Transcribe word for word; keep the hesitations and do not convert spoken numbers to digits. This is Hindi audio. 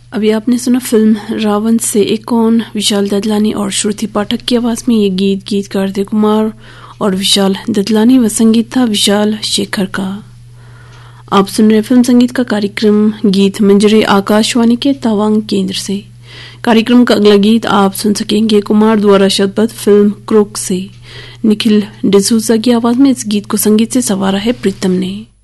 अभी आपने सुना फिल्म रावण से एक कौन, विशाल ददलानी और श्रुति पाठक की आवाज में ये गीत। गीतकार देव कुमार और विशाल ददलानी व संगीत था विशाल शेखर का। आप सुन रहे फिल्म संगीत का कार्यक्रम गीत मंजरी आकाशवाणी के तवांग केंद्र से। कार्यक्रम का अगला गीत आप सुन सकेंगे कुमार द्वारा शतबद्ध फिल्म क्रोक से। निखिल डिसूजा की आवाज में इस गीत को संगीत से सवारा है प्रीतम ने।